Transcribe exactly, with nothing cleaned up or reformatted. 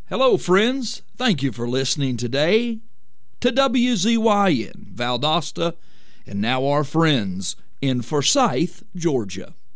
Hello, friends. Thank you for listening today to W Z Y N, Valdosta, and now our friends in Forsyth, Georgia.